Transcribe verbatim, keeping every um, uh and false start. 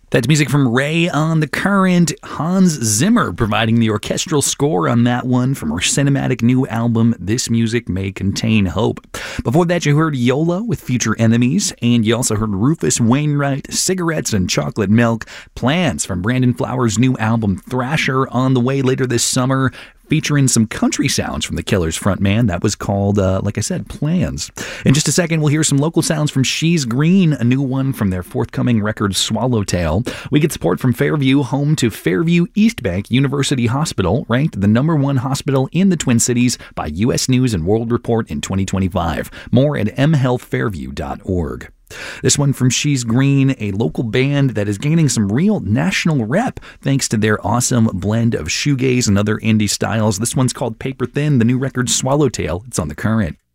That's music from Ray on the Current. Hans Zimmer providing the orchestral score on that one from her cinematic new album, This Music May Contain Hope. Before that, you heard Yola with Future Enemies, and you also heard Rufus Wainwright, Cigarettes and Chocolate Milk. Plans from Brandon Flowers' new album, Thrasher, on the way later this summer, featuring some country sounds from the Killers frontman. That was called, uh, like I said, Plans. In just a second, we'll hear some local sounds from She's Green, a new one from their forthcoming record, Swallowtail. We get support from Fairview, home to Fairview East Bank University Hospital, ranked the number one hospital in the Twin Cities by U S News and World Report in twenty twenty-five. More at m health fairview dot org. This one from She's Green, a local band that is gaining some real national rep thanks to their awesome blend of shoegaze and other indie styles. This one's called Paper Thin, the new record Swallowtail. It's on The Current.